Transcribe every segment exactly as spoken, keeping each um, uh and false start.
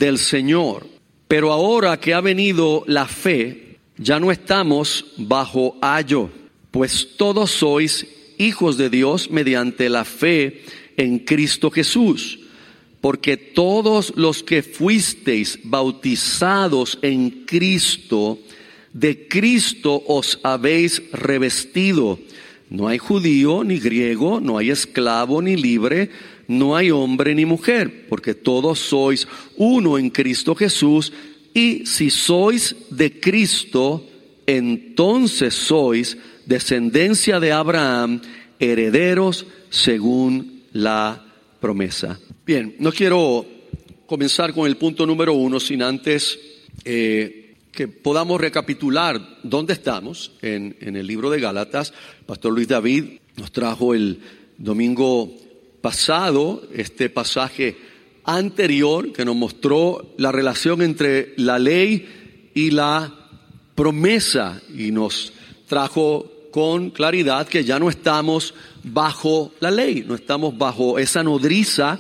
del Señor. Pero ahora que ha venido la fe, ya no estamos bajo ayo, pues todos sois hijos de Dios mediante la fe en Cristo Jesús. Porque todos los que fuisteis bautizados en Cristo, de Cristo os habéis revestido. No hay judío ni griego, no hay esclavo ni libre, no hay hombre ni mujer, porque todos sois uno en Cristo Jesús. Y si sois de Cristo, entonces sois descendencia de Abraham, herederos según la promesa. Bien, no quiero comenzar con el punto número uno sin antes eh, que podamos recapitular dónde estamos en, en el libro de Gálatas. El pastor Luis David nos trajo el domingo pasado este pasaje anterior que nos mostró la relación entre la ley y la promesa y nos trajo con claridad que ya no estamos bajo la ley, no estamos bajo esa nodriza,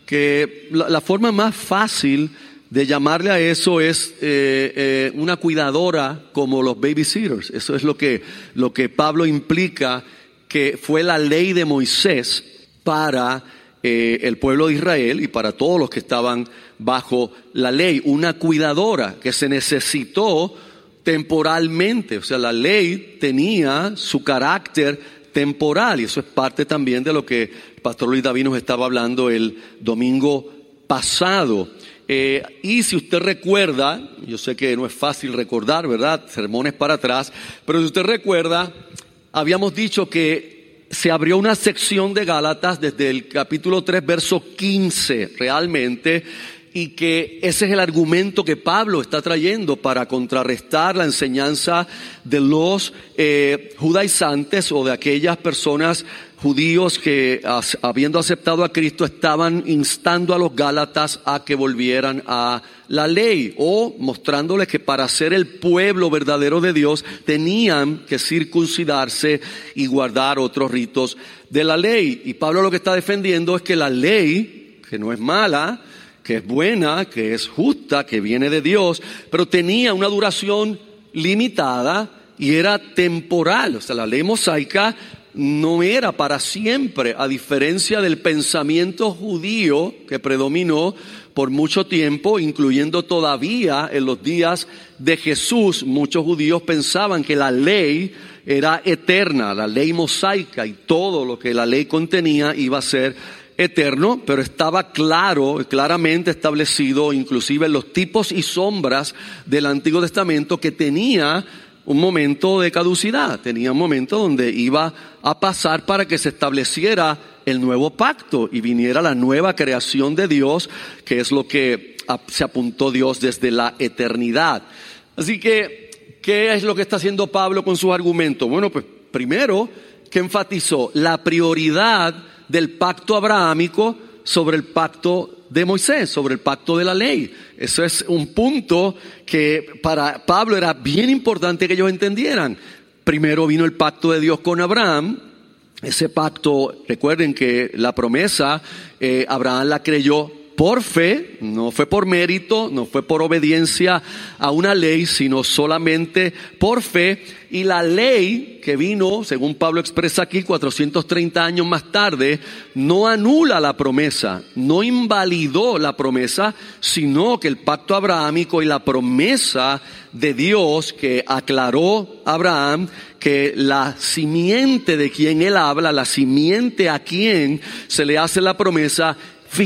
que la, la forma más fácil de llamarle a eso es eh, eh, una cuidadora como los babysitters. Eso es lo que, lo que Pablo implica que fue la ley de Moisés para eh, el pueblo de Israel y para todos los que estaban bajo la ley. Una cuidadora que se necesitó temporalmente, o sea, la ley tenía su carácter temporal y eso es parte también de lo que el pastor Luis David nos estaba hablando el domingo pasado. Eh, y si usted recuerda, yo sé que no es fácil recordar, ¿verdad? Sermones para atrás, pero si usted recuerda, habíamos dicho que se abrió una sección de Gálatas desde el capítulo tres, verso quince, realmente, y que ese es el argumento que Pablo está trayendo para contrarrestar la enseñanza de los eh, judaizantes o de aquellas personas judíos que as, habiendo aceptado a Cristo estaban instando a los gálatas a que volvieran a la ley o mostrándoles que para ser el pueblo verdadero de Dios tenían que circuncidarse y guardar otros ritos de la ley. Y Pablo lo que está defendiendo es que la ley, que no es mala, que es buena, que es justa, que viene de Dios, pero tenía una duración limitada y era temporal. O sea, la ley mosaica no era para siempre, a diferencia del pensamiento judío que predominó por mucho tiempo, incluyendo todavía en los días de Jesús. Muchos judíos pensaban que la ley era eterna, la ley mosaica y todo lo que la ley contenía iba a ser eterno, pero estaba claro, claramente establecido, inclusive en los tipos y sombras del Antiguo Testamento, que tenía un momento de caducidad, tenía un momento donde iba a pasar para que se estableciera el nuevo pacto y viniera la nueva creación de Dios, que es lo que se apuntó Dios desde la eternidad. Así que, ¿qué es lo que está haciendo Pablo con sus argumentos? Bueno, pues primero, que enfatizó la prioridad del pacto abrahámico sobre el pacto de Moisés, sobre el pacto de la ley. Eso es un punto que para Pablo era bien importante que ellos entendieran. Primero vino el pacto de Dios con Abraham. Ese pacto, recuerden que la promesa, eh, Abraham la creyó por fe, no fue por mérito, no fue por obediencia a una ley, sino solamente por fe. Y la ley que vino, según Pablo expresa aquí, cuatrocientos treinta años más tarde, no anula la promesa, no invalidó la promesa, sino que el pacto abrahámico y la promesa de Dios que aclaró Abraham, que la simiente de quien él habla, la simiente a quien se le hace la promesa,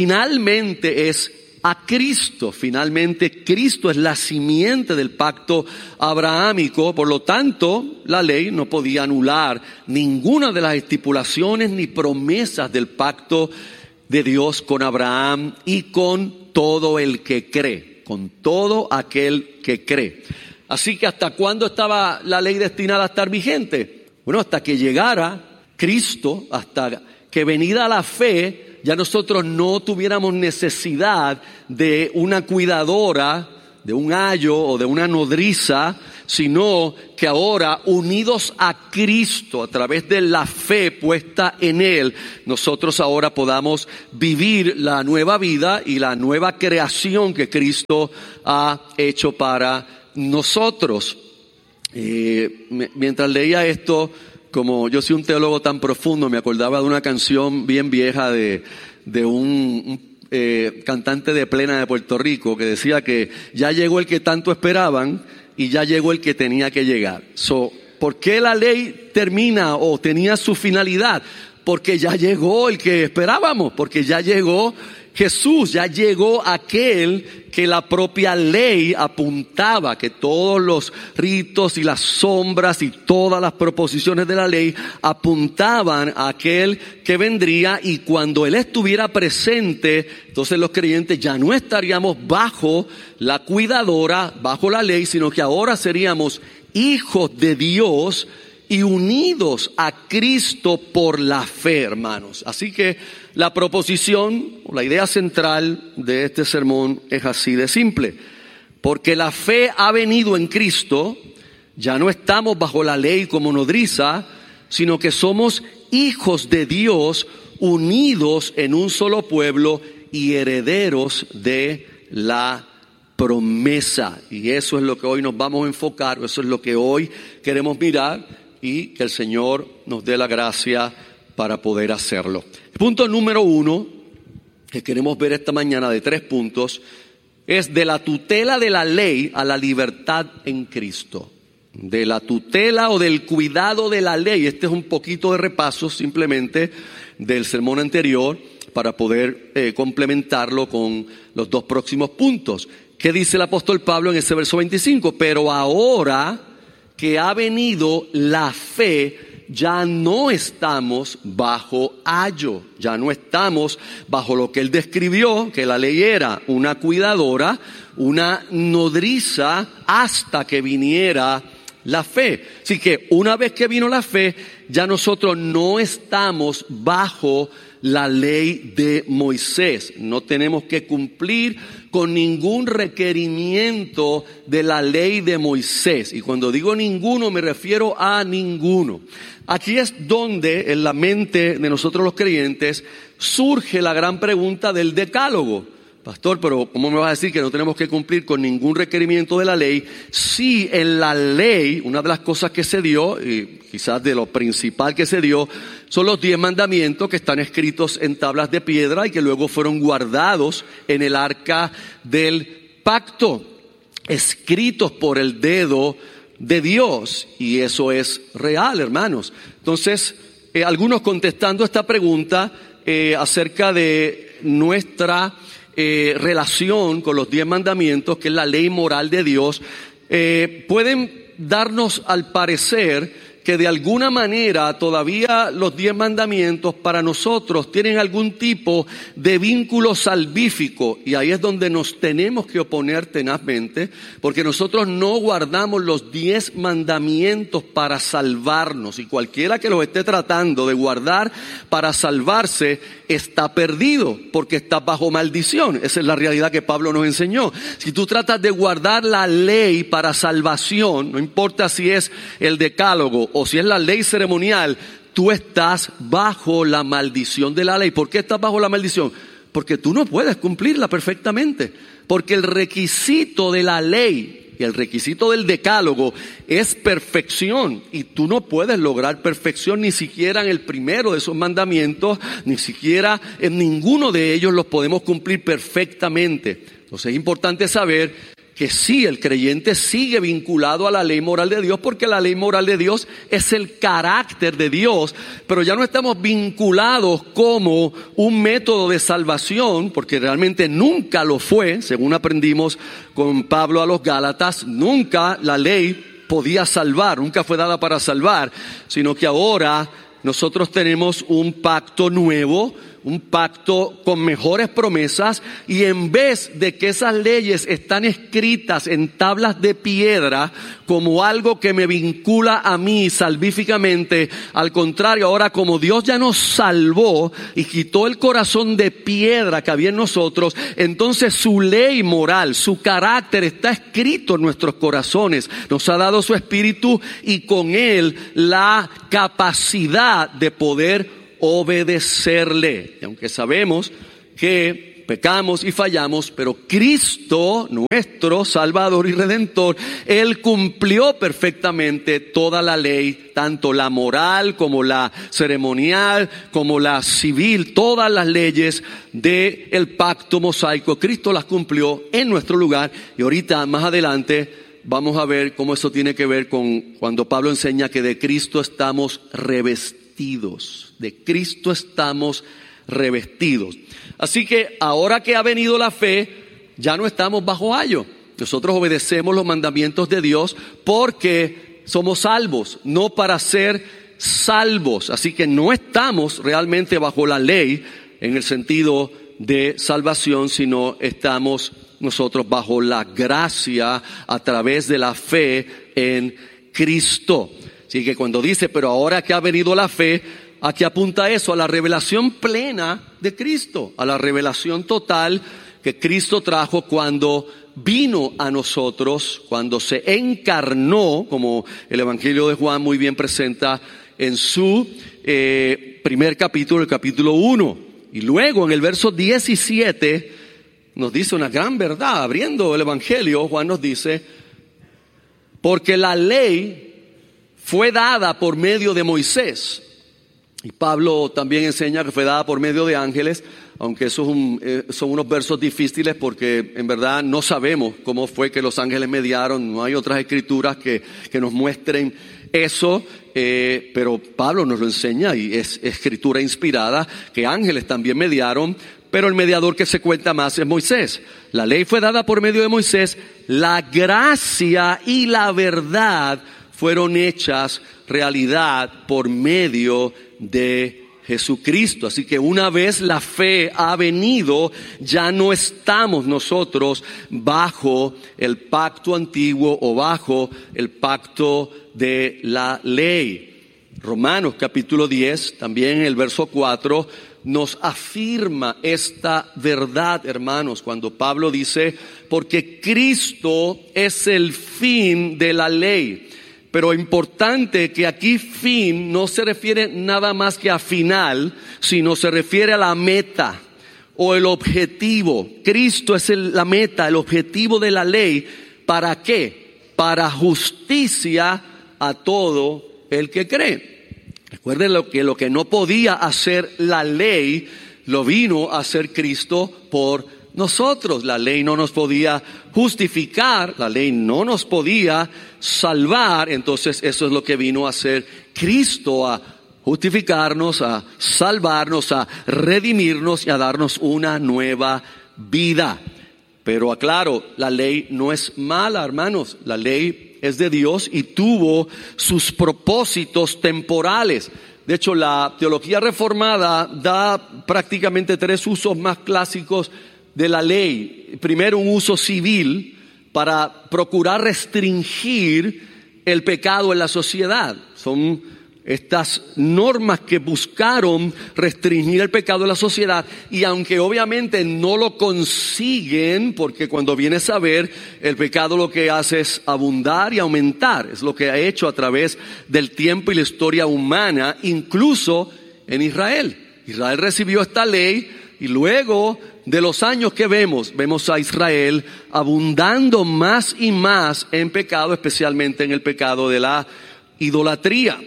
finalmente es a Cristo. Finalmente Cristo es la simiente del pacto abrahámico. Por lo tanto, la ley no podía anular ninguna de las estipulaciones ni promesas del pacto de Dios con Abraham y con todo el que cree, con todo aquel que cree. Así que ¿hasta cuándo estaba la ley destinada a estar vigente? Bueno, hasta que llegara Cristo, hasta que venida la fe, ya nosotros no tuviéramos necesidad de una cuidadora, de un ayo o de una nodriza sino que ahora, unidos a Cristo a través de la fe puesta en Él, nosotros ahora podamos vivir la nueva vida y la nueva creación que Cristo ha hecho para nosotros. Eh, mientras leía esto, como yo soy un teólogo tan profundo, me acordaba de una canción bien vieja de, de un, un eh, cantante de plena de Puerto Rico que decía que ya llegó el que tanto esperaban y ya llegó el que tenía que llegar. So, ¿por qué la ley termina o tenía su finalidad? Porque ya llegó el que esperábamos, porque ya llegó Jesús, ya llegó aquel que la propia ley apuntaba, que todos los ritos y las sombras y todas las proposiciones de la ley apuntaban a aquel que vendría, y cuando Él estuviera presente, entonces los creyentes ya no estaríamos bajo la cuidadora, bajo la ley, sino que ahora seríamos hijos de Dios y unidos a Cristo por la fe, hermanos. Así que la proposición, la idea central de este sermón es así de simple. Porque la fe ha venido en Cristo, ya no estamos bajo la ley como nodriza, sino que somos hijos de Dios, unidos en un solo pueblo y herederos de la promesa. Y eso es lo que hoy nos vamos a enfocar, eso es lo que hoy queremos mirar, y que el Señor nos dé la gracia para poder hacerlo. Punto número uno, que queremos ver esta mañana, de tres puntos, es de la tutela de la ley a la libertad en Cristo. De la tutela o del cuidado de la ley. Este es un poquito de repaso simplemente del sermón anterior para poder eh, complementarlo con los dos próximos puntos. ¿Qué dice el apóstol Pablo en ese verso veinticinco? Pero ahora que ha venido la fe, ya no estamos bajo ayo, ya no estamos bajo lo que él describió, que la ley era una cuidadora, una nodriza, hasta que viniera la fe. Así que una vez que vino la fe, ya nosotros no estamos bajo la ley de Moisés. No tenemos que cumplir con ningún requerimiento de la ley de Moisés. Y cuando digo ninguno, me refiero a ninguno. Aquí es donde en la mente de nosotros los creyentes surge la gran pregunta del decálogo. Pastor, pero ¿cómo me vas a decir que no tenemos que cumplir con ningún requerimiento de la ley? Sí, en la ley, una de las cosas que se dio, y quizás de lo principal que se dio, son los diez mandamientos que están escritos en tablas de piedra y que luego fueron guardados en el arca del pacto, escritos por el dedo de Dios. Y eso es real, hermanos. Entonces, eh, algunos contestando esta pregunta eh, acerca de nuestra Eh, relación con los diez mandamientos, que es la ley moral de Dios, eh, pueden darnos al parecer que de alguna manera todavía los diez mandamientos para nosotros tienen algún tipo de vínculo salvífico, y ahí es donde nos tenemos que oponer tenazmente, porque nosotros no guardamos los diez mandamientos para salvarnos, y cualquiera que los esté tratando de guardar para salvarse está perdido, porque está bajo maldición. Esa es la realidad que Pablo nos enseñó. Si tú tratas de guardar la ley para salvación, no importa si es el decálogo o si es la ley ceremonial, tú estás bajo la maldición de la ley. ¿Por qué estás bajo la maldición? Porque tú no puedes cumplirla perfectamente, porque el requisito de la ley y el requisito del decálogo es perfección, y tú no puedes lograr perfección ni siquiera en el primero de esos mandamientos, ni siquiera en ninguno de ellos los podemos cumplir perfectamente. Entonces es importante saber que sí, el creyente sigue vinculado a la ley moral de Dios, porque la ley moral de Dios es el carácter de Dios, pero ya no estamos vinculados como un método de salvación, porque realmente nunca lo fue, según aprendimos con Pablo a los Gálatas. Nunca la ley podía salvar, nunca fue dada para salvar, sino que ahora nosotros tenemos un pacto nuevo, un pacto con mejores promesas, y en vez de que esas leyes están escritas en tablas de piedra como algo que me vincula a mí salvíficamente, al contrario, ahora como Dios ya nos salvó y quitó el corazón de piedra que había en nosotros, entonces su ley moral, su carácter está escrito en nuestros corazones. Nos ha dado su espíritu y con él la capacidad de poder obedecerle. Y aunque sabemos que pecamos y fallamos, pero Cristo, nuestro Salvador y Redentor, Él cumplió perfectamente toda la ley, tanto la moral como la ceremonial, como la civil, todas las leyes del pacto mosaico. Cristo las cumplió en nuestro lugar, y ahorita más adelante vamos a ver cómo eso tiene que ver con cuando Pablo enseña que de Cristo estamos revestidos. De Cristo estamos revestidos. Así que ahora que ha venido la fe, ya no estamos bajo ayo. Nosotros obedecemos los mandamientos de Dios porque somos salvos, no para ser salvos. Así que no estamos realmente bajo la ley en el sentido de salvación, sino estamos nosotros bajo la gracia a través de la fe en Cristo. Así que cuando dice, pero ahora que ha venido la fe, ¿a qué apunta eso? A la revelación plena de Cristo, a la revelación total que Cristo trajo cuando vino a nosotros, cuando se encarnó, como el Evangelio de Juan muy bien presenta en su eh, primer capítulo, el capítulo uno. Y luego en el verso diecisiete nos dice una gran verdad. Abriendo el Evangelio, Juan nos dice, porque la ley fue dada por medio de Moisés. Y Pablo también enseña que fue dada por medio de ángeles, aunque eso es un, eh, son unos versos difíciles porque en verdad no sabemos cómo fue que los ángeles mediaron. No hay otras escrituras que, que nos muestren eso, eh, pero Pablo nos lo enseña y es escritura inspirada, que ángeles también mediaron, pero el mediador que se cuenta más es Moisés. La ley fue dada por medio de Moisés, la gracia y la verdad fueron hechas realidad por medio de Jesucristo. Así que una vez la fe ha venido, ya no estamos nosotros bajo el pacto antiguo o bajo el pacto de la ley. Romanos capítulo diez, también en el verso cuatro, nos afirma esta verdad, hermanos, cuando Pablo dice, porque Cristo es el fin de la ley. Pero importante que aquí fin no se refiere nada más que a final, sino se refiere a la meta o el objetivo. Cristo es el, la meta, el objetivo de la ley. ¿Para qué? Para justicia a todo el que cree. Recuerden lo que, lo que no podía hacer la ley, lo vino a hacer Cristo por nosotros. La ley no nos podía justificar, la ley no nos podía salvar, entonces eso es lo que vino a hacer Cristo, a justificarnos, a salvarnos, a redimirnos y a darnos una nueva vida. Pero aclaro, la ley no es mala, hermanos, la ley es de Dios y tuvo sus propósitos temporales. De hecho, la teología reformada da prácticamente tres usos más clásicos de la ley. Primero, un uso civil para procurar restringir el pecado en la sociedad. Son estas normas que buscaron restringir el pecado en la sociedad, y aunque obviamente no lo consiguen, porque cuando vienes a ver, el pecado lo que hace es abundar y aumentar. Es lo que ha hecho a través del tiempo y la historia humana, incluso en Israel. Israel recibió esta ley y luego de los años que vemos, vemos a Israel abundando más y más en pecado, especialmente en el pecado de la idolatría.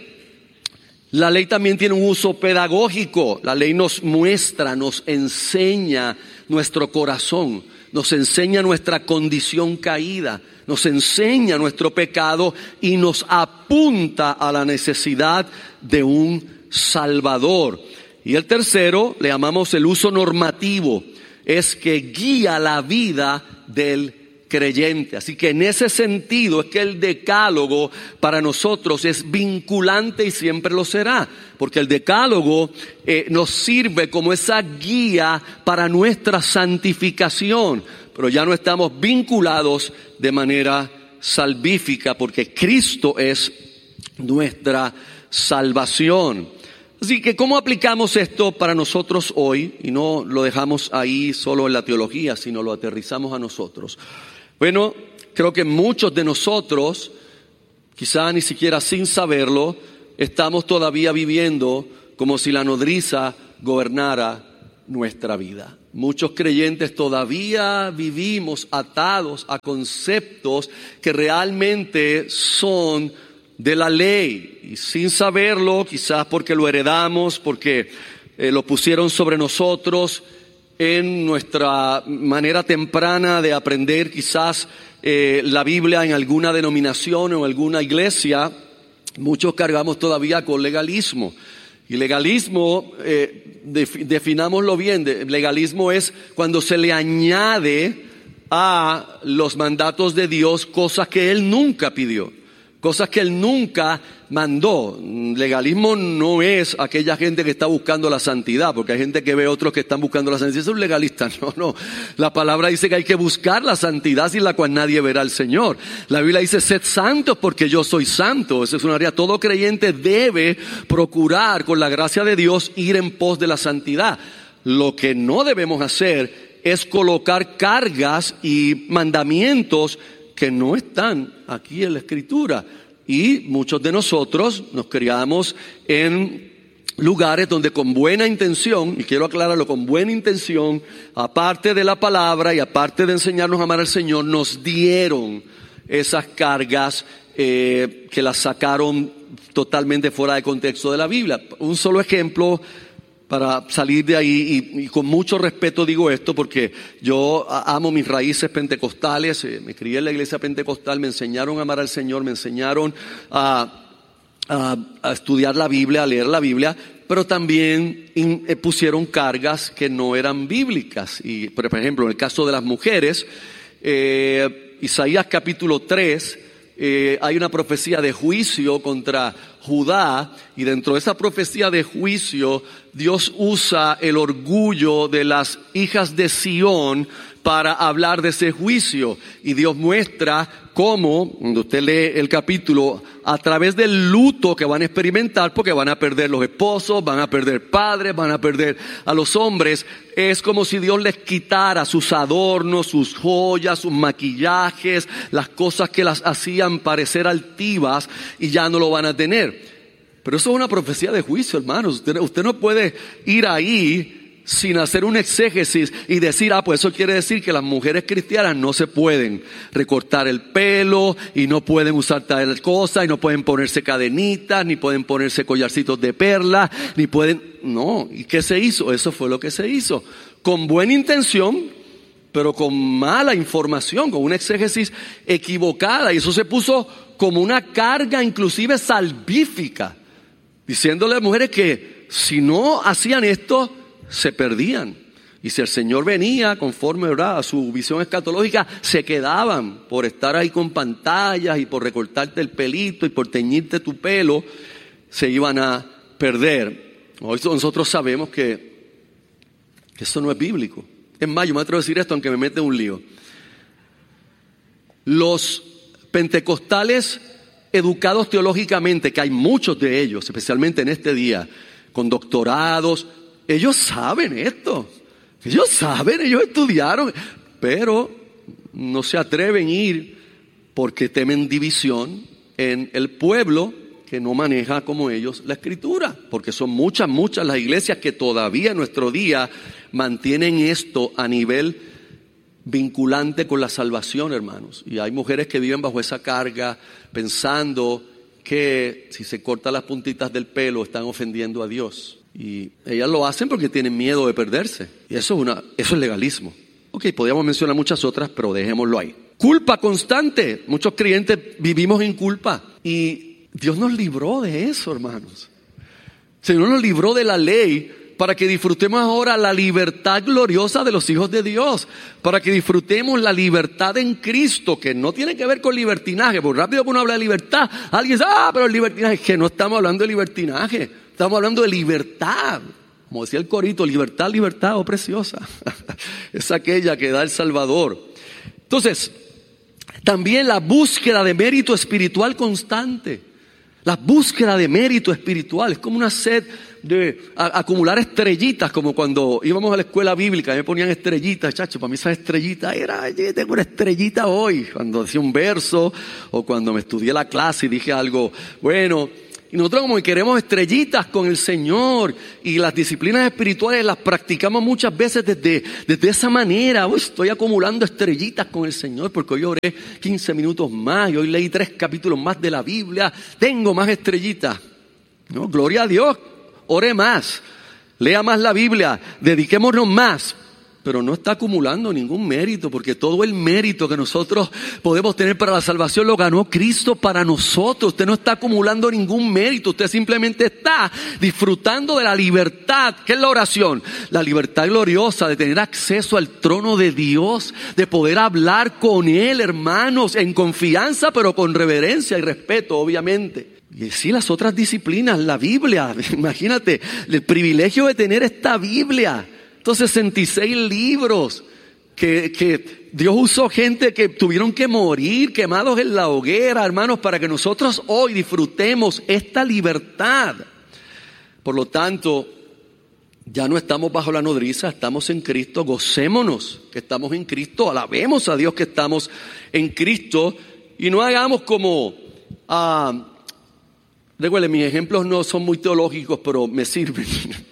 La ley también tiene un uso pedagógico. La ley nos muestra, nos enseña nuestro corazón, nos enseña nuestra condición caída, nos enseña nuestro pecado y nos apunta a la necesidad de un Salvador. Y el tercero, le llamamos el uso normativo, es que guía la vida del creyente. Así que en ese sentido es que el decálogo para nosotros es vinculante y siempre lo será, porque el decálogo eh, nos sirve como esa guía para nuestra santificación, pero ya no estamos vinculados de manera salvífica porque Cristo es nuestra salvación. Así que ¿cómo aplicamos esto para nosotros hoy? Y no lo dejamos ahí solo en la teología, sino lo aterrizamos a nosotros. Bueno, creo que muchos de nosotros, quizá ni siquiera sin saberlo, estamos todavía viviendo como si la nodriza gobernara nuestra vida. Muchos creyentes todavía vivimos atados a conceptos que realmente son de la ley, y sin saberlo, quizás porque lo heredamos, porque eh, lo pusieron sobre nosotros en nuestra manera temprana de aprender quizás eh, la Biblia en alguna denominación o alguna iglesia. Muchos cargamos todavía con legalismo. Y legalismo, eh, def- definámoslo bien, de, legalismo es cuando se le añade a los mandatos de Dios cosas que Él nunca pidió, cosas que Él nunca mandó. Legalismo no es aquella gente que está buscando la santidad, porque hay gente que ve a otros que están buscando la santidad. Eso es un legalista. No, no. La palabra dice que hay que buscar la santidad sin la cual nadie verá al Señor. La Biblia dice, sed santos porque yo soy santo. Eso es una área. Todo creyente debe procurar, con la gracia de Dios, ir en pos de la santidad. Lo que no debemos hacer es colocar cargas y mandamientos que no están aquí en la Escritura. Y muchos de nosotros nos criamos en lugares donde con buena intención, y quiero aclararlo, con buena intención, aparte de la palabra y aparte de enseñarnos a amar al Señor, nos dieron esas cargas eh, que las sacaron totalmente fuera de contexto de la Biblia. Un solo ejemplo para salir de ahí, y, y con mucho respeto digo esto porque yo amo mis raíces pentecostales, eh, me crié en la iglesia pentecostal, me enseñaron a amar al Señor, me enseñaron a, a, a estudiar la Biblia, a leer la Biblia, pero también in, eh, pusieron cargas que no eran bíblicas. Y por ejemplo, en el caso de las mujeres, eh, Isaías capítulo tres, Eh, hay una profecía de juicio contra Judá, y dentro de esa profecía de juicio Dios usa el orgullo de las hijas de Sión para hablar de ese juicio, y Dios muestra cómo, cuando usted lee el capítulo, a través del luto que van a experimentar, porque van a perder los esposos, van a perder padres, van a perder a los hombres, es como si Dios les quitara sus adornos, sus joyas, sus maquillajes, las cosas que las hacían parecer altivas, y ya no lo van a tener. Pero eso es una profecía de juicio, hermanos. Usted, usted no puede ir ahí sin hacer un exégesis y decir, ah, pues eso quiere decir que las mujeres cristianas no se pueden recortar el pelo, y no pueden usar tal cosa, y no pueden ponerse cadenitas, ni pueden ponerse collarcitos de perlas, ni pueden... No, ¿y qué se hizo? Eso fue lo que se hizo. Con buena intención, pero con mala información, con una exégesis equivocada, y eso se puso como una carga inclusive salvífica, diciéndole a las mujeres que si no hacían esto, se perdían. Y si el Señor venía conforme, ¿verdad?, a su visión escatológica, se quedaban por estar ahí con pantallas y por recortarte el pelito y por teñirte tu pelo, se iban a perder. Hoy nosotros sabemos que, que eso no es bíblico. Es más, yo me atrevo a decir esto aunque me mete en un lío. Los pentecostales educados teológicamente, que hay muchos de ellos, especialmente en este día, con doctorados, ellos saben esto, ellos saben, ellos estudiaron, pero no se atreven a ir porque temen división en el pueblo que no maneja como ellos la Escritura, porque son muchas, muchas las iglesias que todavía en nuestro día mantienen esto a nivel vinculante con la salvación, hermanos. Y hay mujeres que viven bajo esa carga pensando que si se cortan las puntitas del pelo están ofendiendo a Dios. Y ellas lo hacen porque tienen miedo de perderse. Y eso es una, eso es legalismo. Ok, podríamos mencionar muchas otras, pero dejémoslo ahí. Culpa constante. Muchos creyentes vivimos en culpa. Y Dios nos libró de eso, hermanos. El Señor nos libró de la ley para que disfrutemos ahora la libertad gloriosa de los hijos de Dios, para que disfrutemos la libertad en Cristo, que no tiene que ver con libertinaje, porque rápido que uno habla de libertad, alguien dice, ah, pero el libertinaje, es que no estamos hablando de libertinaje, estamos hablando de libertad. Como decía el corito, libertad, libertad, oh preciosa, es aquella que da el Salvador. Entonces, también la búsqueda de mérito espiritual constante. La búsqueda de mérito espiritual es como una sed de a, acumular estrellitas, como cuando íbamos a la escuela bíblica, me ponían estrellitas, chacho, para mí esas estrellitas era, yo tengo una estrellita hoy, cuando decía un verso, o cuando me estudié la clase y dije algo bueno. Y nosotros como que queremos estrellitas con el Señor, y las disciplinas espirituales las practicamos muchas veces desde, desde esa manera. Uy, estoy acumulando estrellitas con el Señor porque hoy oré quince minutos más y hoy leí tres capítulos más de la Biblia. Tengo más estrellitas. No, gloria a Dios, ore más, lea más la Biblia, dediquémonos más. Pero no está acumulando ningún mérito, porque todo el mérito que nosotros podemos tener para la salvación lo ganó Cristo para nosotros. Usted no está acumulando ningún mérito, usted simplemente está disfrutando de la libertad. ¿Qué es la oración? La libertad gloriosa de tener acceso al trono de Dios, de poder hablar con Él, hermanos, en confianza, pero con reverencia y respeto, obviamente. Y sí, las otras disciplinas, la Biblia, imagínate, el privilegio de tener esta Biblia. Estos sesenta y seis libros que, que Dios usó gente que tuvieron que morir, quemados en la hoguera, hermanos, para que nosotros hoy disfrutemos esta libertad. Por lo tanto, ya no estamos bajo la nodriza, estamos en Cristo, gocémonos que estamos en Cristo, alabemos a Dios que estamos en Cristo y no hagamos como... Uh, recuerden, mis ejemplos no son muy teológicos, pero me sirven.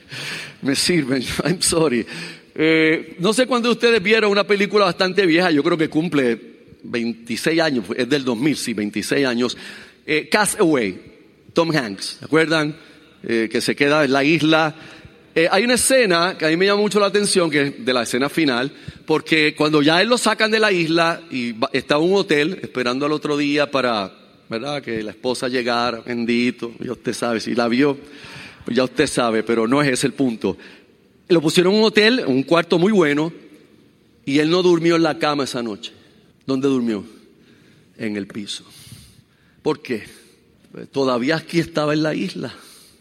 Me sirven, I'm sorry. Eh, no sé cuándo ustedes vieron una película bastante vieja, yo creo que cumple veintiséis años, es del dos mil, sí, veintiséis años. Eh, Cast Away, Tom Hanks, ¿se acuerdan? Eh, que se queda en la isla. Eh, hay una escena que a mí me llama mucho la atención, que es de la escena final, porque cuando ya él lo sacan de la isla y va, está en un hotel esperando al otro día para, ¿verdad? Que la esposa llegara, bendito, ya usted sabe, si la vio. Ya usted sabe, pero no es ese el punto. Lo pusieron en un hotel, en un cuarto muy bueno, y él no durmió en la cama esa noche. ¿Dónde durmió? En el piso. ¿Por qué? Todavía aquí estaba en la isla.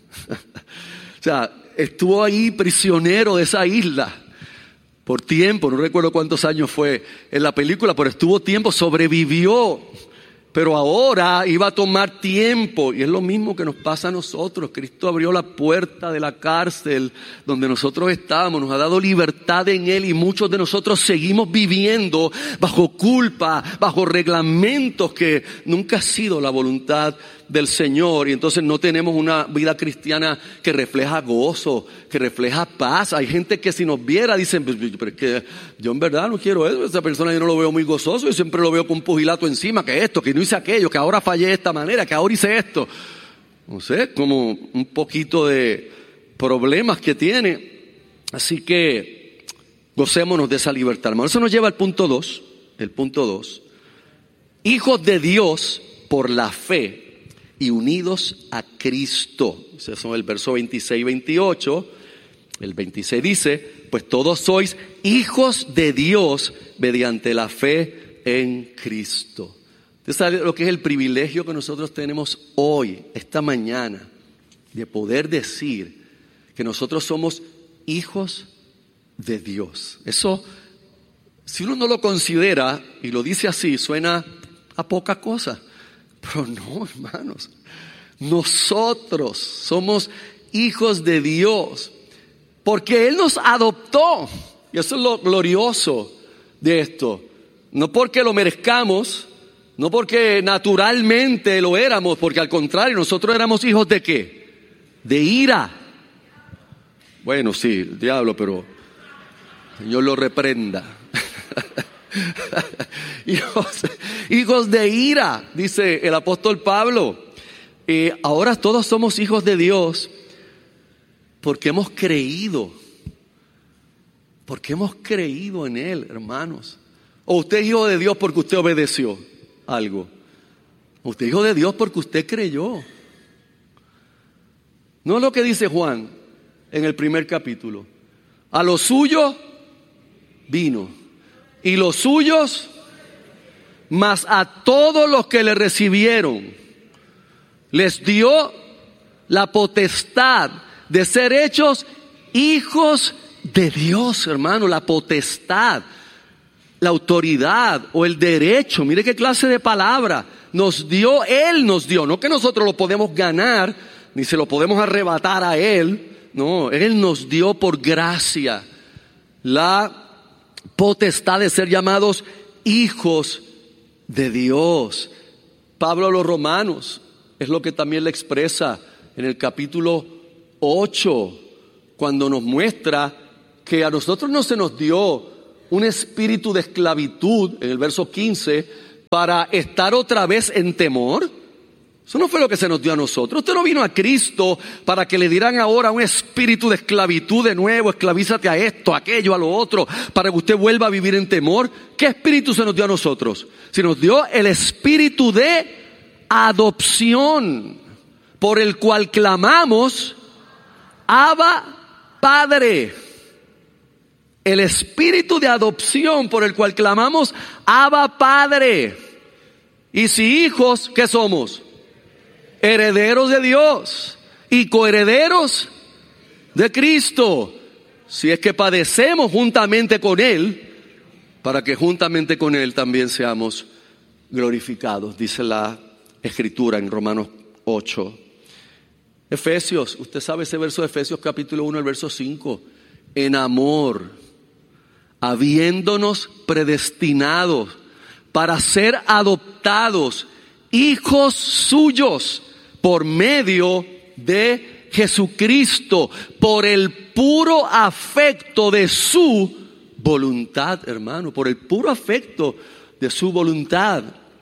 O sea, estuvo ahí prisionero de esa isla por tiempo, no recuerdo cuántos años fue en la película, pero estuvo tiempo, sobrevivió. Pero ahora iba a tomar tiempo, y es lo mismo que nos pasa a nosotros. Cristo abrió la puerta de la cárcel donde nosotros estábamos, nos ha dado libertad en Él, y muchos de nosotros seguimos viviendo bajo culpa, bajo reglamentos que nunca ha sido la voluntad del Señor, y entonces no tenemos una vida cristiana que refleja gozo, que refleja paz. Hay gente que si nos viera dicen, pero es que yo en verdad no quiero eso, esa persona yo no lo veo muy gozoso, yo siempre lo veo con un pugilato encima, que esto, que no hice aquello, que ahora fallé de esta manera, que ahora hice esto. No sé, como un poquito de problemas que tiene. Así que gocémonos de esa libertad, hermano. Eso nos lleva al punto dos, el punto dos. Hijos de Dios por la fe y unidos a Cristo. Ese son el verso veintiséis y veintiocho. El veintiséis dice, pues todos sois hijos de Dios mediante la fe en Cristo. ¿Usted sabe lo que es el privilegio que nosotros tenemos hoy, esta mañana, de poder decir que nosotros somos hijos de Dios? Eso, si uno no lo considera y lo dice así, suena a poca cosa. Pero no, hermanos, nosotros somos hijos de Dios porque Él nos adoptó, y eso es lo glorioso de esto. No porque lo merezcamos, no porque naturalmente lo éramos, porque al contrario, nosotros éramos hijos de ¿qué? De ira. Bueno, sí, el diablo, pero Señor lo reprenda. hijos, hijos de ira, dice el apóstol Pablo. Eh, ahora todos somos hijos de Dios porque hemos creído, porque hemos creído en Él, hermanos. O usted es hijo de Dios porque usted obedeció algo. Usted es hijo de Dios porque usted creyó. No es lo que dice Juan, en el primer capítulo. A lo suyo vino, y los suyos, mas a todos los que le recibieron, les dio la potestad de ser hechos hijos de Dios, hermano. La potestad, la autoridad o el derecho, mire qué clase de palabra nos dio, Él nos dio, no que nosotros lo podemos ganar, ni se lo podemos arrebatar a Él, no, Él nos dio por gracia la potestad de ser llamados hijos de Dios. Pablo a los Romanos es lo que también le expresa en el capítulo ocho, cuando nos muestra que a nosotros no se nos dio un espíritu de esclavitud, en el verso quince, para estar otra vez en temor. Eso no fue lo que se nos dio a nosotros. Usted no vino a Cristo para que le dieran ahora un espíritu de esclavitud de nuevo, esclavízate a esto, a aquello, a lo otro, para que usted vuelva a vivir en temor. ¿Qué espíritu se nos dio a nosotros? Se nos dio el espíritu de adopción, por el cual clamamos, Abba, Padre. El espíritu de adopción por el cual clamamos, Abba, Padre. Y si hijos, ¿qué somos? Herederos de Dios y coherederos de Cristo, si es que padecemos juntamente con Él, para que juntamente con Él también seamos glorificados, dice la Escritura en Romanos ocho. Efesios, usted sabe ese verso de Efesios capítulo uno, el verso cinco. En amor, habiéndonos predestinados para ser adoptados hijos suyos por medio de Jesucristo, por el puro afecto de su voluntad, hermano, por el puro afecto de su voluntad.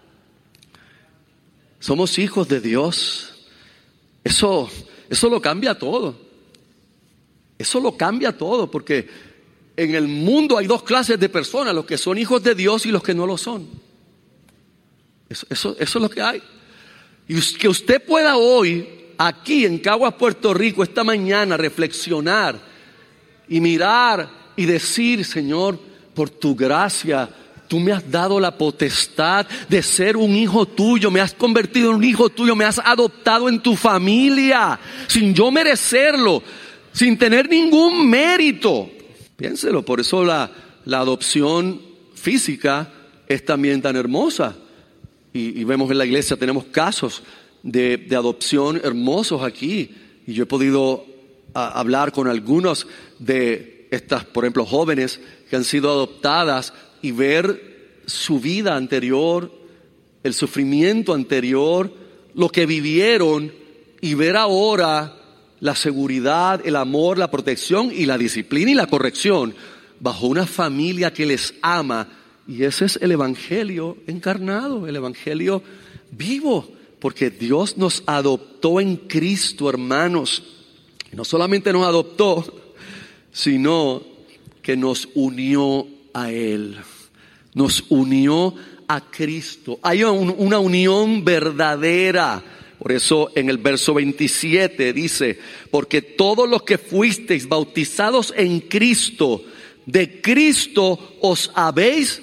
Somos hijos de Dios. Eso, eso lo cambia todo. Eso lo cambia todo, porque en el mundo hay dos clases de personas, los que son hijos de Dios y los que no lo son. Eso, eso, eso es lo que hay. Y que usted pueda hoy, aquí en Caguas, Puerto Rico, esta mañana, reflexionar y mirar y decir: Señor, por tu gracia, tú me has dado la potestad de ser un hijo tuyo, me has convertido en un hijo tuyo, me has adoptado en tu familia, sin yo merecerlo, sin tener ningún mérito. Piénselo, por eso la, la adopción física es también tan hermosa. Y, y vemos en la iglesia, tenemos casos de, de adopción hermosos aquí. Y yo he podido a, hablar con algunos de estas, por ejemplo, jóvenes que han sido adoptadas y ver su vida anterior, el sufrimiento anterior, lo que vivieron, y ver ahora la seguridad, el amor, la protección y la disciplina y la corrección bajo una familia que les ama. Y ese es el evangelio encarnado, el evangelio vivo, porque Dios nos adoptó en Cristo, hermanos. No solamente nos adoptó, sino que nos unió a Él, nos unió a Cristo. Hay un, una unión verdadera. Por eso en el verso veintisiete dice: porque todos los que fuisteis bautizados en Cristo, de Cristo os habéis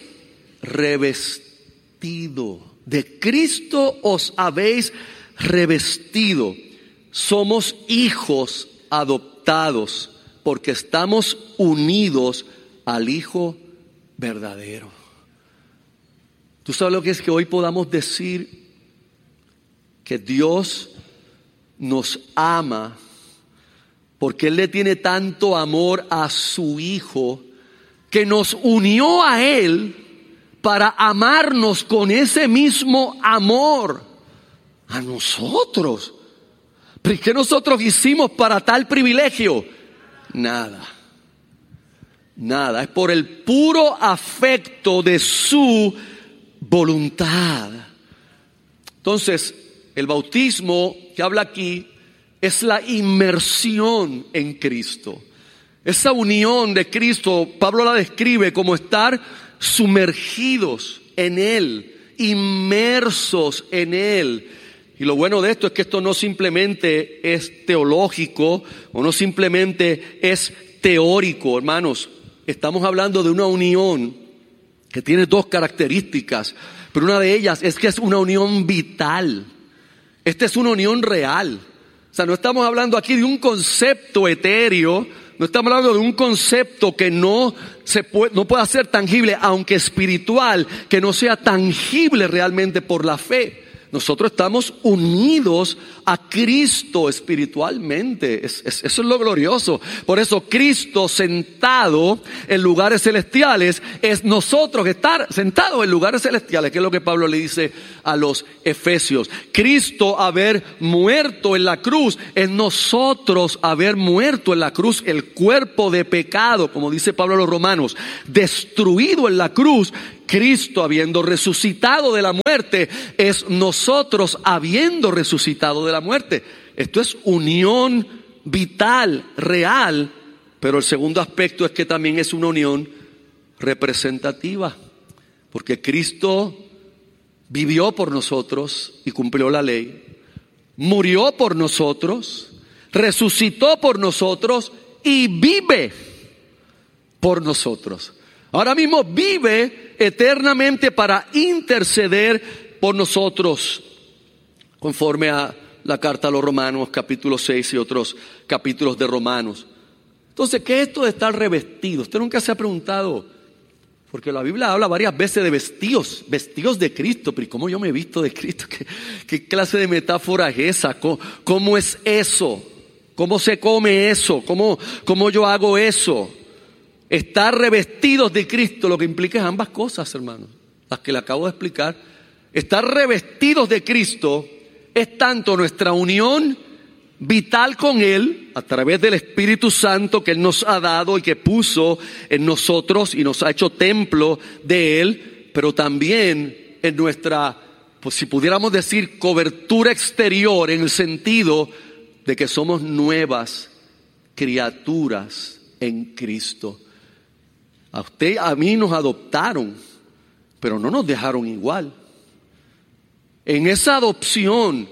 revestido. De Cristo os habéis revestido. Somos hijos adoptados porque estamos unidos al Hijo verdadero. ¿Tú sabes lo que es que hoy podamos decir que Dios nos ama porque Él le tiene tanto amor a su Hijo que nos unió a Él para amarnos con ese mismo amor a nosotros? ¿Pero qué nosotros hicimos para tal privilegio? Nada. Nada. Es por el puro afecto de su voluntad. Entonces, el bautismo que habla aquí es la inmersión en Cristo. Esa unión de Cristo, Pablo la describe como estar sumergidos en Él, inmersos en Él. Y lo bueno de esto es que esto no simplemente es teológico o no simplemente es teórico, hermanos. Estamos hablando de una unión que tiene dos características, pero una de ellas es que es una unión vital. Esta es una unión real. O sea, no estamos hablando aquí de un concepto etéreo, no estamos hablando de un concepto que no se puede, no pueda ser tangible, aunque espiritual, que no sea tangible realmente por la fe. Nosotros estamos unidos a Cristo espiritualmente. Es, es, eso es lo glorioso. Por eso Cristo sentado en lugares celestiales es nosotros estar sentados en lugares celestiales, que es lo que Pablo le dice a los efesios. Cristo haber muerto en la cruz es nosotros haber muerto en la cruz, el cuerpo de pecado, como dice Pablo a los romanos, destruido en la cruz. Cristo habiendo resucitado de la muerte es nosotros habiendo resucitado de la muerte. Esto es unión vital, real, pero el segundo aspecto es que también es una unión representativa, porque Cristo vivió por nosotros y cumplió la ley, murió por nosotros, resucitó por nosotros y vive por nosotros. Ahora mismo vive eternamente para interceder por nosotros, conforme a la carta a los Romanos, capítulo seis y otros capítulos de Romanos. Entonces, ¿qué es esto de estar revestido? Usted nunca se ha preguntado, porque la Biblia habla varias veces de vestidos, vestidos de Cristo, pero ¿y cómo yo me he visto de Cristo? ¿Qué, qué clase de metáfora es esa? ¿Cómo, cómo es eso? ¿Cómo se come eso? ¿Cómo, cómo yo hago eso? Estar revestidos de Cristo, lo que implica es ambas cosas, hermanos, las que le acabo de explicar. Estar revestidos de Cristo es tanto nuestra unión vital con Él, a través del Espíritu Santo que Él nos ha dado y que puso en nosotros y nos ha hecho templo de Él, pero también en nuestra, pues si pudiéramos decir, cobertura exterior, en el sentido de que somos nuevas criaturas en Cristo. A usted, a mí nos adoptaron, pero no nos dejaron igual. En esa adopción,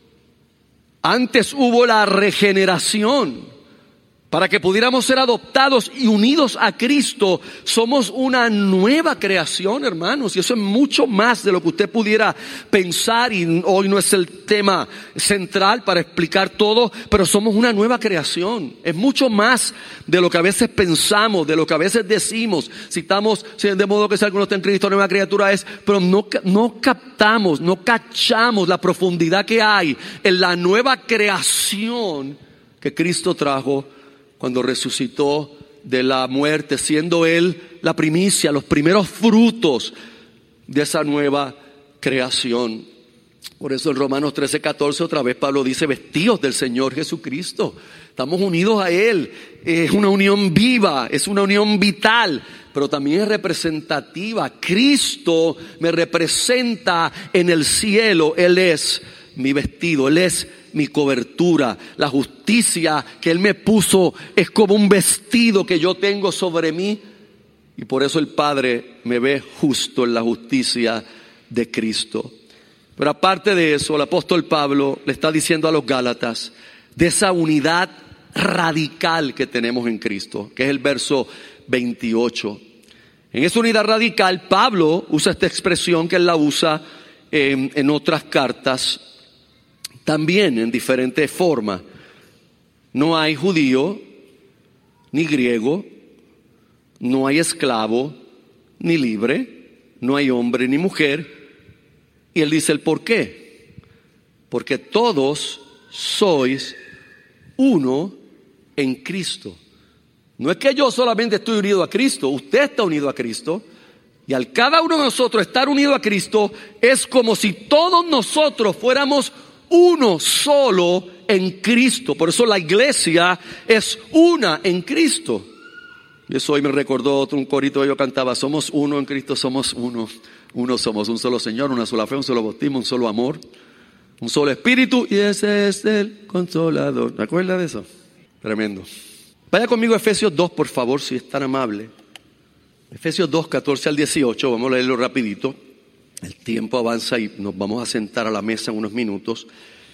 antes hubo la regeneración. Para que pudiéramos ser adoptados y unidos a Cristo, somos una nueva creación, hermanos. Y eso es mucho más de lo que usted pudiera pensar. Y hoy no es el tema central para explicar todo, pero somos una nueva creación. Es mucho más de lo que a veces pensamos, de lo que a veces decimos. Citamos, de modo que si alguno está en Cristo, nueva criatura es, pero no, no captamos, no cachamos la profundidad que hay en la nueva creación que Cristo trajo cuando resucitó de la muerte, siendo Él la primicia, los primeros frutos de esa nueva creación. Por eso en Romanos trece, catorce otra vez Pablo dice, vestidos del Señor Jesucristo. Estamos unidos a Él. Es una unión viva, es una unión vital, pero también es representativa. Cristo me representa en el cielo. Él es mi vestido, Él es mi cobertura. La justicia que Él me puso es como un vestido que yo tengo sobre mí, y por eso el Padre me ve justo en la justicia de Cristo. Pero aparte de eso, el apóstol Pablo le está diciendo a los Gálatas de esa unidad radical que tenemos en Cristo, que es el verso veintiocho. En esa unidad radical, Pablo usa esta expresión que él la usa en, en otras cartas también en diferentes formas. No hay judío ni griego, no hay esclavo ni libre, no hay hombre ni mujer. Y él dice el por qué. Porque todos sois uno en Cristo. No es que yo solamente estoy unido a Cristo, usted está unido a Cristo. Y al cada uno de nosotros estar unido a Cristo es como si todos nosotros fuéramos uno solo en Cristo. Por eso la iglesia es una en Cristo. Y eso hoy me recordó otro un corito que yo cantaba: somos uno en Cristo, somos uno. Uno somos, un solo Señor, una sola fe, un solo bautismo, un solo amor, un solo espíritu, y ese es el Consolador. ¿Me acuerdas de eso? Tremendo. Vaya conmigo a Efesios dos, por favor, si es tan amable. Efesios dos, catorce al dieciocho, vamos a leerlo rapidito. El tiempo avanza y nos vamos a sentar a la mesa en unos minutos.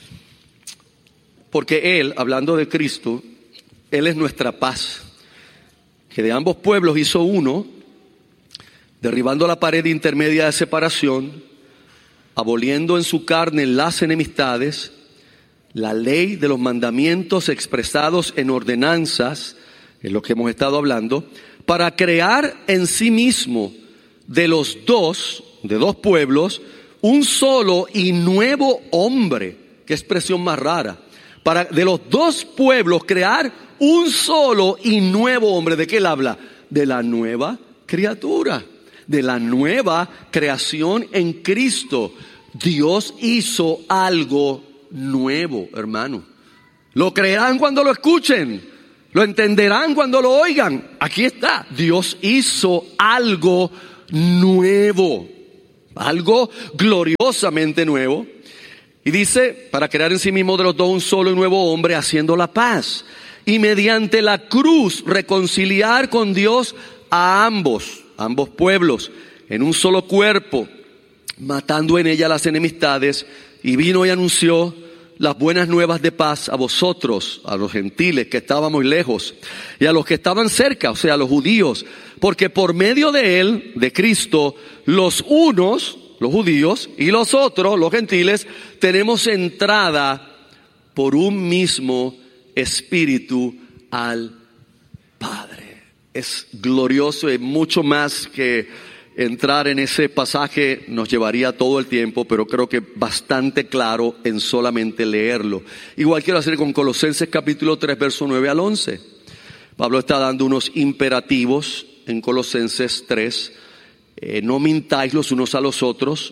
Porque Él, hablando de Cristo, Él es nuestra paz, que de ambos pueblos hizo uno, derribando la pared intermedia de separación, aboliendo en su carne las enemistades, la ley de los mandamientos expresados en ordenanzas, es lo que hemos estado hablando, para crear en sí mismo de los dos, de dos pueblos, un solo y nuevo hombre. Qué expresión más rara. Para de los dos pueblos crear un solo y nuevo hombre. ¿De qué él habla? De la nueva criatura, de la nueva creación en Cristo. Dios hizo algo nuevo, hermano. Lo creerán cuando lo escuchen, lo entenderán cuando lo oigan. Aquí está, Dios hizo algo nuevo, algo gloriosamente nuevo. Y dice, para crear en sí mismo de los dos un solo y nuevo hombre, haciendo la paz, y mediante la cruz reconciliar con Dios a ambos, ambos pueblos, en un solo cuerpo, matando en ella las enemistades, y vino y anunció las buenas nuevas de paz a vosotros, a los gentiles que estábamos lejos, y a los que estaban cerca, o sea, a los judíos, porque por medio de él, de Cristo, los unos, los judíos, y los otros, los gentiles, tenemos entrada por un mismo Espíritu al Padre. Es glorioso, es mucho más que entrar en ese pasaje, nos llevaría todo el tiempo, pero creo que bastante claro en solamente leerlo. Igual quiero hacer con Colosenses capítulo tres, verso nueve al once. Pablo está dando unos imperativos en Colosenses tres. Eh, no mintáis los unos a los otros,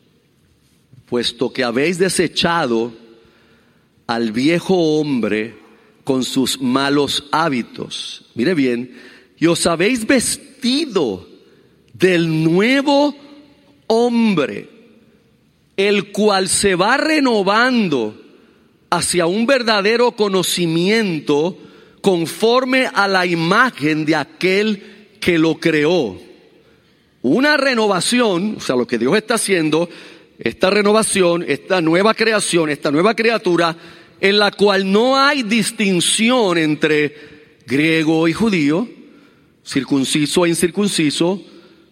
puesto que habéis desechado al viejo hombre con sus malos hábitos. Mire bien, y os habéis vestido del nuevo hombre, el cual se va renovando hacia un verdadero conocimiento conforme a la imagen de aquel que lo creó. Una renovación, o sea, lo que Dios está haciendo, esta renovación, esta nueva creación, esta nueva criatura, en la cual no hay distinción entre griego y judío, circunciso e incircunciso,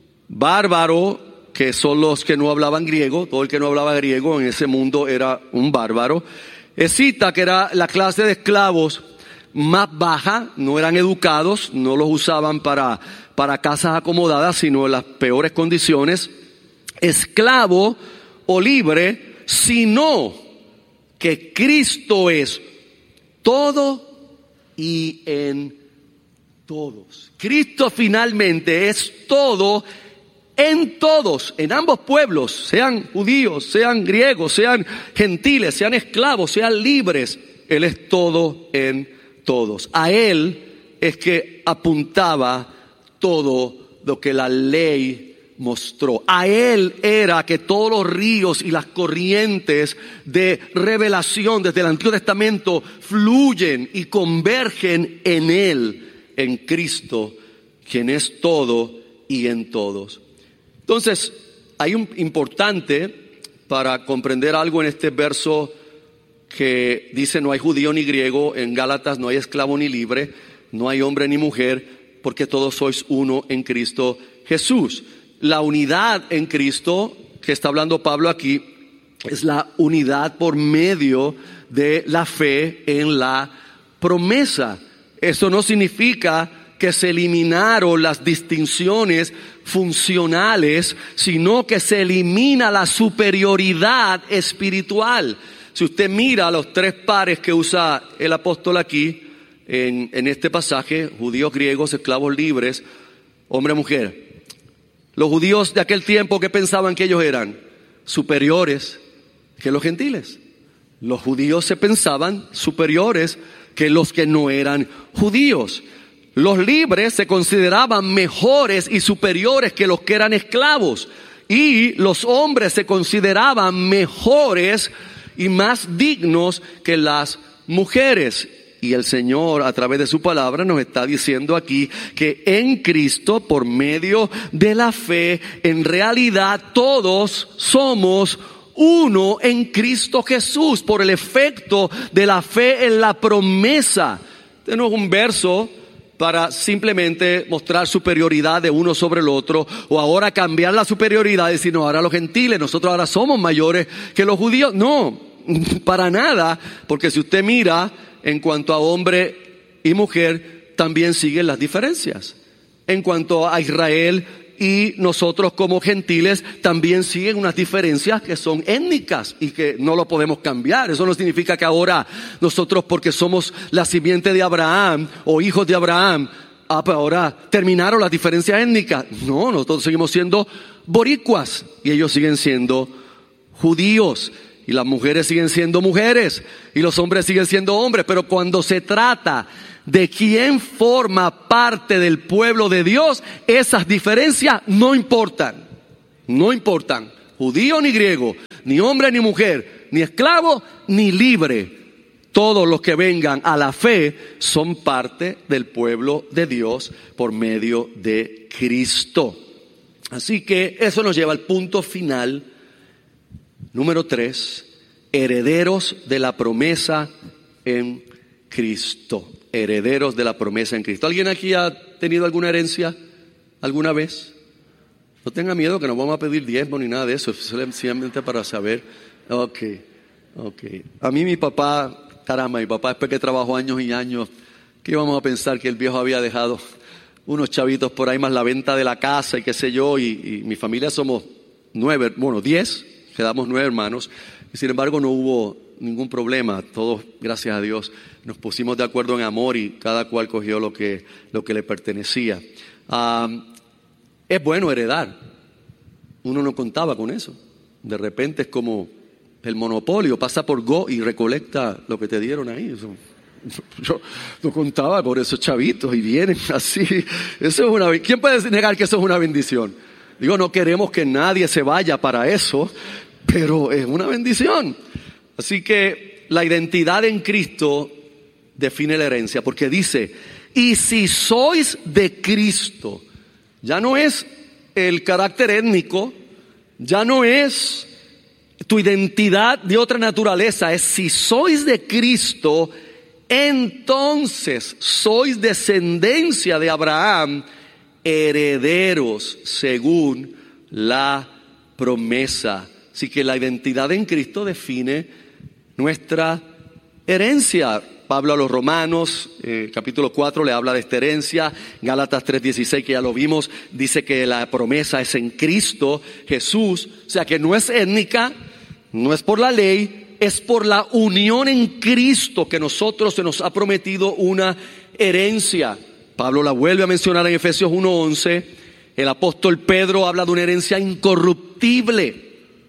bárbaro, que son los que no hablaban griego. Todo el que no hablaba griego en ese mundo era un bárbaro. Escita, que era la clase de esclavos más baja, no eran educados, no los usaban para, para casas acomodadas, sino en las peores condiciones. Esclavo o libre, sino que Cristo es todo y en todos. Cristo finalmente es todo en todos, en ambos pueblos, sean judíos, sean griegos, sean gentiles, sean esclavos, sean libres. Él es todo en todos. A Él es que apuntaba todo lo que la ley mostró. A Él era que todos los ríos y las corrientes de revelación desde el Antiguo Testamento fluyen y convergen en Él, en Cristo, quien es todo y en todos. Entonces, hay un importante para comprender algo en este verso que dice no hay judío ni griego, en Gálatas no hay esclavo ni libre, no hay hombre ni mujer, porque todos sois uno en Cristo Jesús. La unidad en Cristo que está hablando Pablo aquí es la unidad por medio de la fe en la promesa. Eso no significa que se eliminaron las distinciones funcionales, sino que se elimina la superioridad espiritual. Si usted mira los tres pares que usa el apóstol aquí, en, en este pasaje, judíos, griegos, esclavos libres, hombre, mujer. Los judíos de aquel tiempo, ¿qué pensaban que ellos eran? Superiores que los gentiles. Los judíos se pensaban superiores que los que no eran judíos. Los libres se consideraban mejores y superiores que los que eran esclavos. Y los hombres se consideraban mejores y más dignos que las mujeres. Y el Señor, a través de su palabra, nos está diciendo aquí que en Cristo, por medio de la fe, en realidad todos somos uno en Cristo Jesús, por el efecto de la fe en la promesa. Este no es un verso para simplemente mostrar superioridad de uno sobre el otro, o ahora cambiar la superioridad y decir, no, ahora los gentiles, nosotros ahora somos mayores que los judíos. No, para nada, porque si usted mira en cuanto a hombre y mujer, también siguen las diferencias. En cuanto a Israel y nosotros como gentiles, también siguen unas diferencias que son étnicas y que no lo podemos cambiar. Eso no significa que ahora nosotros, porque somos la simiente de Abraham o hijos de Abraham, ah, pues ahora terminaron las diferencias étnicas. No, nosotros seguimos siendo boricuas y ellos siguen siendo judíos. Y las mujeres siguen siendo mujeres y los hombres siguen siendo hombres. Pero cuando se trata de quién forma parte del pueblo de Dios, esas diferencias no importan. No importan. Judío ni griego, ni hombre ni mujer, ni esclavo ni libre. Todos los que vengan a la fe son parte del pueblo de Dios por medio de Cristo. Así que eso nos lleva al punto final. Número tres, herederos de la promesa en Cristo. Herederos de la promesa en Cristo. ¿Alguien aquí ha tenido alguna herencia alguna vez? No tenga miedo que no vamos a pedir diezmo ni nada de eso, simplemente para saber. Ok, ok. A mí mi papá, caramba, mi papá después que trabajó años y años, ¿qué íbamos a pensar? Que el viejo había dejado unos chavitos por ahí más la venta de la casa y qué sé yo, y, y mi familia somos nueve, bueno, diez. Quedamos nueve hermanos y sin embargo no hubo ningún problema. Todos, gracias a Dios, nos pusimos de acuerdo en amor y cada cual cogió lo que, lo que le pertenecía. Um, es bueno heredar. Uno no contaba con eso. De repente es como el monopolio. Pasa por Go y recolecta lo que te dieron ahí. Eso, yo no contaba por esos chavitos y vienen así. Eso es una, ¿quién puede negar que eso es una bendición? Digo, no queremos que nadie se vaya para eso, pero es una bendición. Así que la identidad en Cristo define la herencia, porque dice, y si sois de Cristo, ya no es el carácter étnico, ya no es tu identidad de otra naturaleza, es si sois de Cristo, entonces sois descendencia de Abraham, herederos según la promesa. Así que la identidad en Cristo define nuestra herencia. Pablo a los Romanos, eh, capítulo cuatro, le habla de esta herencia. Gálatas tres dieciséis, que ya lo vimos, dice que la promesa es en Cristo Jesús. O sea que no es étnica, no es por la ley, es por la unión en Cristo que nosotros se nos ha prometido una herencia. Pablo la vuelve a mencionar en Efesios uno once. El apóstol Pedro habla de una herencia incorruptible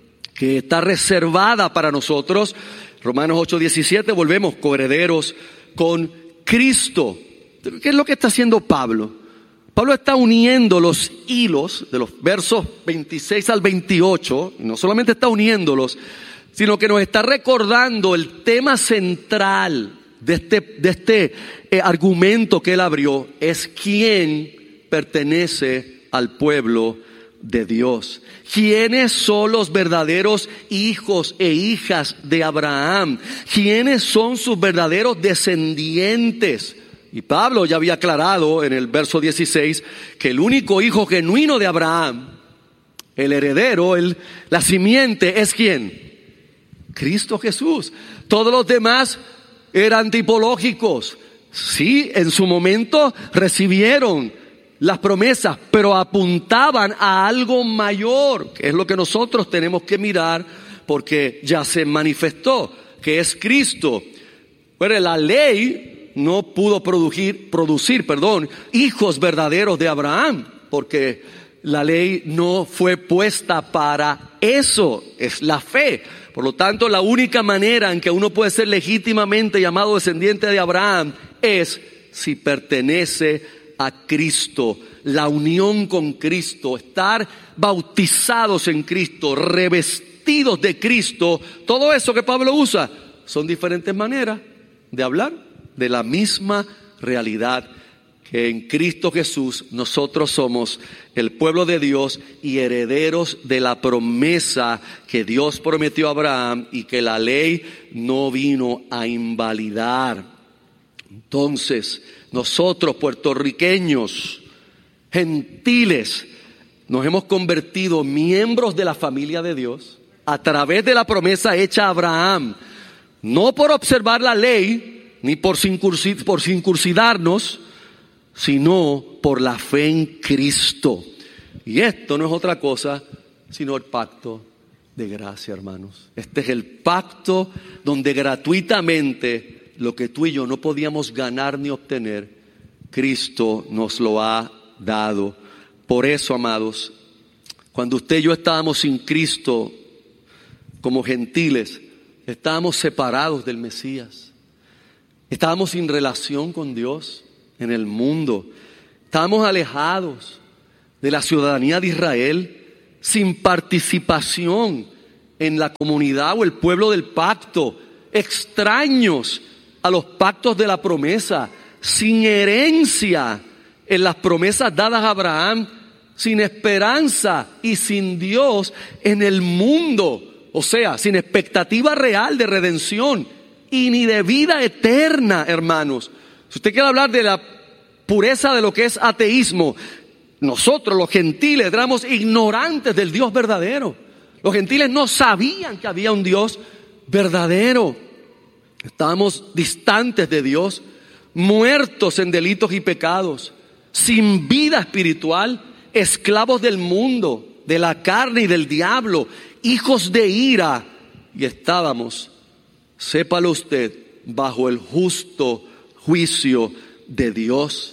que está reservada para nosotros. Romanos ocho diecisiete, volvemos, coherederos con Cristo. ¿Qué es lo que está haciendo Pablo? Pablo está uniendo los hilos de los versos veintiséis al veintiocho, no solamente está uniéndolos, sino que nos está recordando el tema central de este, de este eh, argumento que él abrió, es quién pertenece al pueblo de Dios. ¿Quiénes son los verdaderos hijos e hijas de Abraham? ¿Quiénes son sus verdaderos descendientes? Y Pablo ya había aclarado en el verso dieciséis que el único hijo genuino de Abraham, el heredero, el, la simiente, ¿es quién? Cristo Jesús. Todos los demás eran tipológicos. Sí, en su momento recibieron las promesas, pero apuntaban a algo mayor, que es lo que nosotros tenemos que mirar, porque ya se manifestó, que es Cristo. Bueno, la ley no pudo producir, producir, perdón, hijos verdaderos de Abraham, porque la ley no fue puesta para eso, es la fe. Por lo tanto, la única manera en que uno puede ser legítimamente llamado descendiente de Abraham es si pertenece a Cristo, la unión con Cristo, estar bautizados en Cristo, revestidos de Cristo. Todo eso que Pablo usa son diferentes maneras de hablar, de la misma realidad que en Cristo Jesús nosotros somos el pueblo de Dios y herederos de la promesa que Dios prometió a Abraham y que la ley no vino a invalidar. Entonces, nosotros puertorriqueños, gentiles, nos hemos convertido miembros de la familia de Dios a través de la promesa hecha a Abraham, no por observar la ley, ni por circuncidarnos, sino por la fe en Cristo. Y esto no es otra cosa sino el pacto de gracia, hermanos. Este es el pacto donde gratuitamente lo que tú y yo no podíamos ganar ni obtener, Cristo nos lo ha dado. Por eso, amados, cuando usted y yo estábamos sin Cristo como gentiles, estábamos separados del Mesías. Estábamos sin relación con Dios en el mundo. Estábamos alejados de la ciudadanía de Israel, sin participación en la comunidad o el pueblo del pacto, extraños a los pactos de la promesa, sin herencia en las promesas dadas a Abraham, sin esperanza y sin Dios en el mundo, o sea, sin expectativa real de redención y ni de vida eterna, hermanos. Si usted quiere hablar de la pureza de lo que es ateísmo, nosotros los gentiles éramos ignorantes del Dios verdadero. Los gentiles no sabían que había un Dios verdadero. Estábamos distantes de Dios, muertos en delitos y pecados, sin vida espiritual, esclavos del mundo, de la carne y del diablo, hijos de ira. Y estábamos, sépalo usted, bajo el justo juicio de Dios.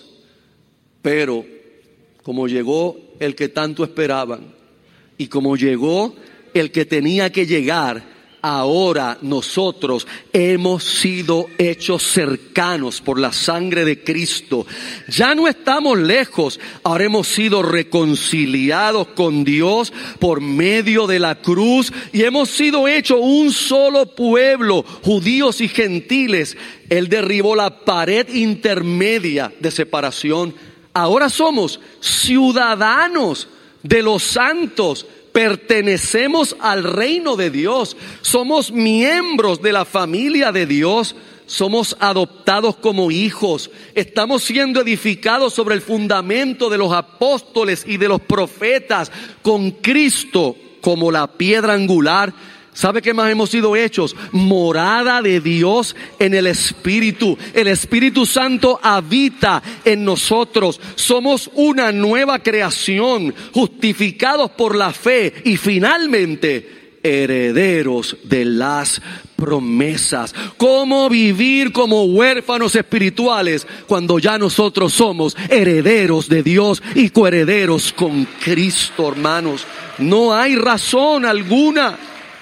Pero como llegó el que tanto esperaban y como llegó el que tenía que llegar, ahora nosotros hemos sido hechos cercanos por la sangre de Cristo. Ya no estamos lejos, ahora hemos sido reconciliados con Dios por medio de la cruz y hemos sido hechos un solo pueblo, judíos y gentiles. Él derribó la pared intermedia de separación. Ahora somos ciudadanos de los santos. Pertenecemos al reino de Dios, somos miembros de la familia de Dios, somos adoptados como hijos, estamos siendo edificados sobre el fundamento de los apóstoles y de los profetas, con Cristo como la piedra angular. ¿Sabe qué más hemos sido hechos? Morada de Dios en el Espíritu. El Espíritu Santo habita en nosotros. Somos una nueva creación, justificados por la fe y finalmente herederos de las promesas. ¿Cómo vivir como huérfanos espirituales cuando ya nosotros somos herederos de Dios y coherederos con Cristo, hermanos? No hay razón alguna.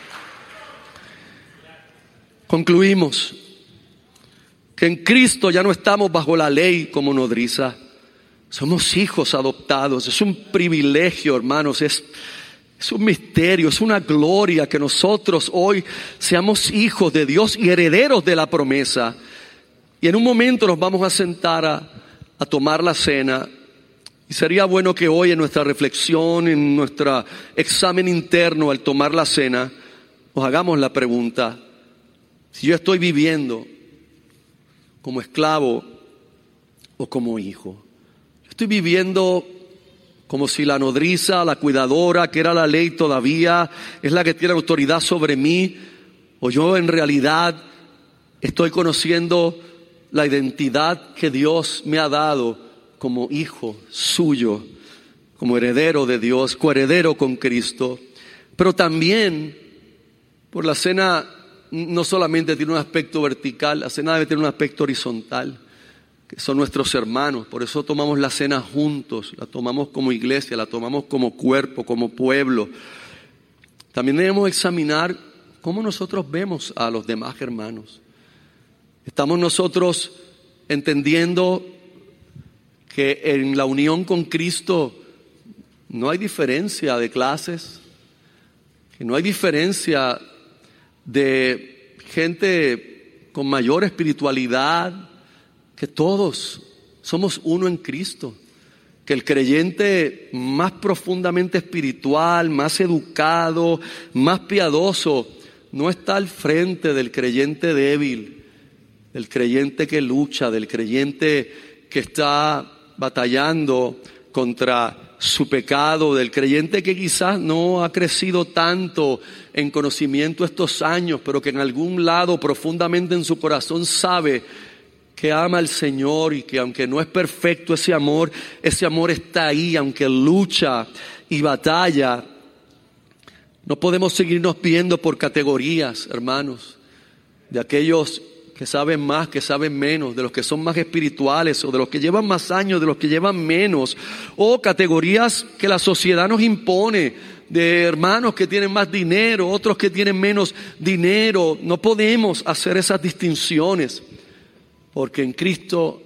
Concluimos que en Cristo ya no estamos bajo la ley como nodriza. Somos hijos adoptados. Es un privilegio, hermanos. Es, es un misterio, es una gloria que nosotros hoy seamos hijos de Dios y herederos de la promesa. Y en un momento nos vamos a sentar a, a tomar la cena. Y sería bueno que hoy en nuestra reflexión, en nuestro examen interno al tomar la cena, nos hagamos la pregunta: si yo estoy viviendo como esclavo o como hijo. Estoy viviendo como si la nodriza, la cuidadora, que era la ley todavía, es la que tiene autoridad sobre mí. O yo en realidad estoy conociendo la identidad que Dios me ha dado como hijo suyo, como heredero de Dios, coheredero con Cristo. Pero también por la cena no solamente tiene un aspecto vertical, la cena debe tener un aspecto horizontal, que son nuestros hermanos. Por eso tomamos la cena juntos, la tomamos como iglesia, la tomamos como cuerpo, como pueblo. También debemos examinar cómo nosotros vemos a los demás hermanos. Estamos nosotros entendiendo que en la unión con Cristo no hay diferencia de clases, que no hay diferencia de gente con mayor espiritualidad que todos somos uno en Cristo, que el creyente más profundamente espiritual, más educado, más piadoso, no está al frente del creyente débil, del creyente que lucha, del creyente que está batallando contra su pecado, del creyente que quizás no ha crecido tanto en conocimiento estos años, pero que en algún lado profundamente en su corazón sabe que ama al Señor y que aunque no es perfecto ese amor, ese amor está ahí, aunque lucha y batalla. No podemos seguirnos viendo por categorías, hermanos, de aquellos que saben más, que saben menos, de los que son más espirituales o de los que llevan más años, de los que llevan menos, o categorías que la sociedad nos impone, de hermanos que tienen más dinero, otros que tienen menos dinero. No podemos hacer esas distinciones, porque en Cristo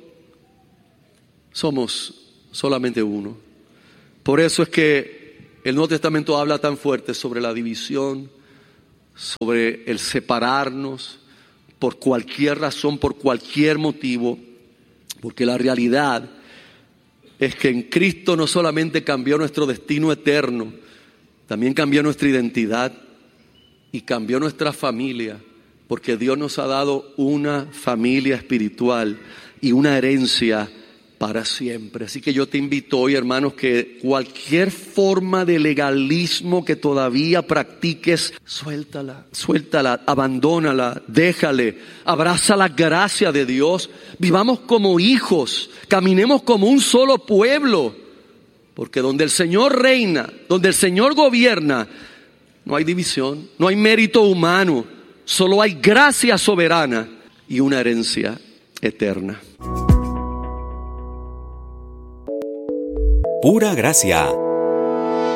somos solamente uno. Por eso es que el Nuevo Testamento habla tan fuerte sobre la división, sobre el separarnos por cualquier razón, por cualquier motivo, porque la realidad es que en Cristo no solamente cambió nuestro destino eterno, también cambió nuestra identidad y cambió nuestra familia, porque Dios nos ha dado una familia espiritual y una herencia para siempre. Así que yo te invito hoy, hermanos, que cualquier forma de legalismo que todavía practiques, suéltala, suéltala, abandónala, déjale, abraza la gracia de Dios. Vivamos como hijos, caminemos como un solo pueblo, porque donde el Señor reina, donde el Señor gobierna, no hay división, no hay mérito humano, solo hay gracia soberana y una herencia eterna. Pura Gracia,